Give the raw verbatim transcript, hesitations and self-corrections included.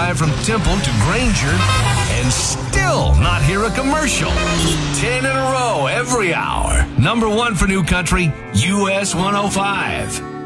drive from Temple to Granger and still not hear a commercial. Ten in a row every hour. Number one for New Country, U S one oh five.